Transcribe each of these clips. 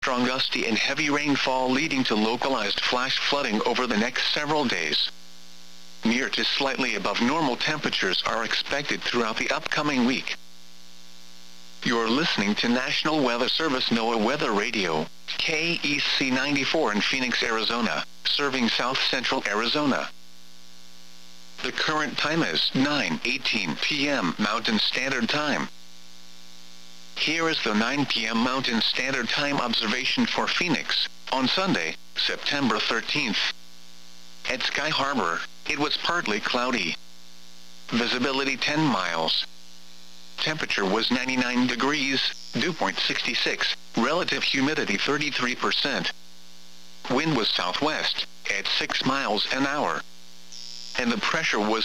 strong gusty and heavy rainfall leading to localized flash flooding over the next several days. Near to slightly above normal temperatures are expected throughout the upcoming week. You're listening to National Weather Service NOAA Weather Radio, KEC 94 in Phoenix, Arizona, serving south central Arizona. The current time is 9:18 p.m. Mountain Standard Time. Here is the 9 p.m. Mountain Standard Time observation for Phoenix, on Sunday, September 13th. At Sky Harbor, it was partly cloudy. Visibility 10 miles. Temperature was 99 degrees, dew point 66, relative humidity 33%. Wind was southwest, at 6 miles an hour. And the pressure was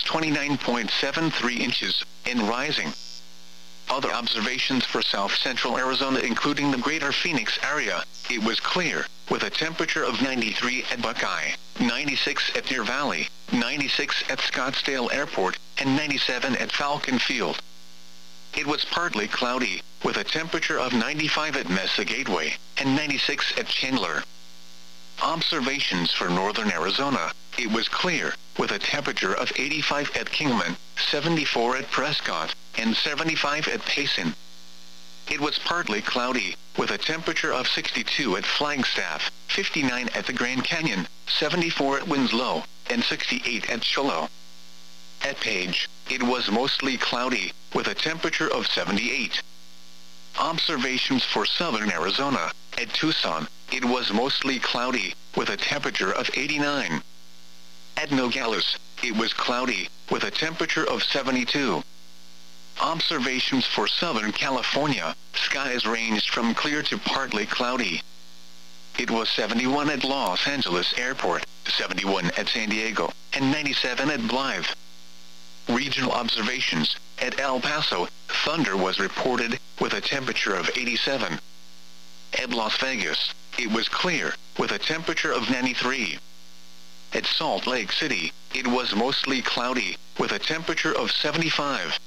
29.73 inches, and rising. Other observations for south central Arizona including the greater Phoenix area, it was clear, with a temperature of 93 at Buckeye, 96 at Deer Valley, 96 at Scottsdale Airport, and 97 at Falcon Field. It was partly cloudy, with a temperature of 95 at Mesa Gateway, and 96 at Chandler. Observations for northern Arizona, it was clear, with a temperature of 85 at Kingman, 74 at Prescott, and 75 at Payson. It was partly cloudy, with a temperature of 62 at Flagstaff, 59 at the Grand Canyon, 74 at Winslow, and 68 at Shiloh. At Page, it was mostly cloudy, with a temperature of 78. Observations for southern Arizona, at Tucson, it was mostly cloudy, with a temperature of 89. At Nogales, it was cloudy, with a temperature of 72. Observations for Southern California, skies ranged from clear to partly cloudy. It was 71 at Los Angeles Airport, 71 at San Diego, and 97 at Blythe. Regional observations, at El Paso, thunder was reported, with a temperature of 87. At Las Vegas, it was clear, with a temperature of 93. At Salt Lake City, it was mostly cloudy, with a temperature of 75.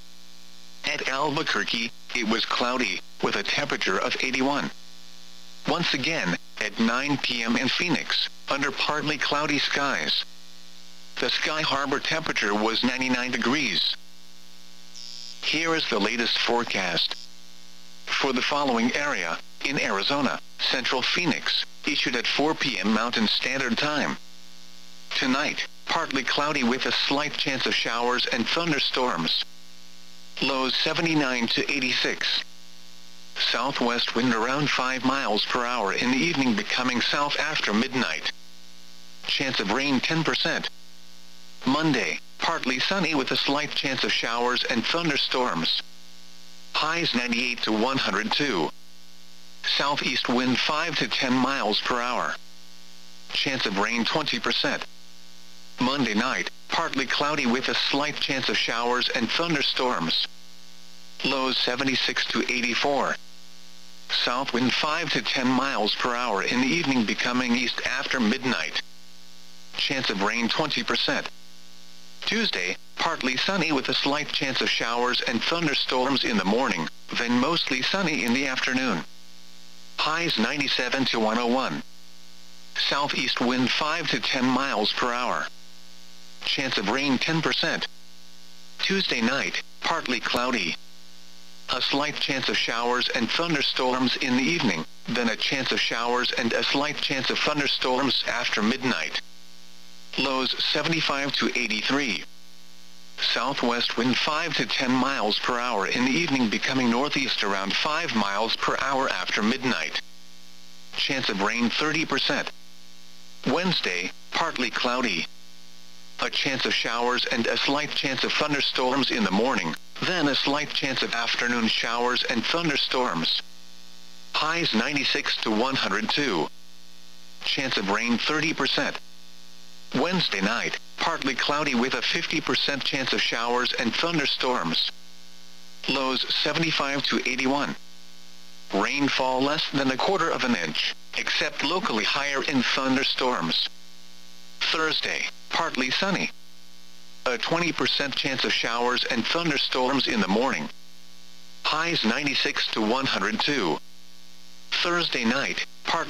At Albuquerque, it was cloudy, with a temperature of 81. Once again, at 9 p.m. in Phoenix, under partly cloudy skies. The Sky Harbor temperature was 99 degrees. Here is the latest forecast. For the following area, in Arizona, Central Phoenix, issued at 4 p.m. Mountain Standard Time. Tonight, partly cloudy with a slight chance of showers and thunderstorms. Lows 79 to 86. Southwest wind around 5 miles per hour in the evening, becoming south after midnight. Chance of rain 10%. Monday, partly sunny with a slight chance of showers and thunderstorms. Highs 98 to 102. Southeast wind 5 to 10 miles per hour. Chance of rain 20%. Monday night, partly cloudy with a slight chance of showers and thunderstorms. Lows 76 to 84. South wind 5 to 10 miles per hour in the evening, becoming east after midnight. Chance of rain 20%. Tuesday, partly sunny with a slight chance of showers and thunderstorms in the morning, then mostly sunny in the afternoon. Highs 97 to 101. Southeast wind 5 to 10 miles per hour. Chance of rain 10%. Tuesday night, partly cloudy. A slight chance of showers and thunderstorms in the evening, then a chance of showers and a slight chance of thunderstorms after midnight. Lows 75 to 83. Southwest wind 5 to 10 miles per hour in the evening, becoming northeast around 5 miles per hour after midnight. Chance of rain 30%. Wednesday, partly cloudy. A chance of showers and a slight chance of thunderstorms in the morning, then a slight chance of afternoon showers and thunderstorms. Highs 96 to 102. Chance of rain 30%. Wednesday night, partly cloudy with a 50% chance of showers and thunderstorms. Lows 75 to 81. Rainfall less than 1/4 of an inch, except locally higher in thunderstorms. Thursday, partly sunny. A 20% chance of showers and thunderstorms in the morning. Highs 96 to 102. Thursday night,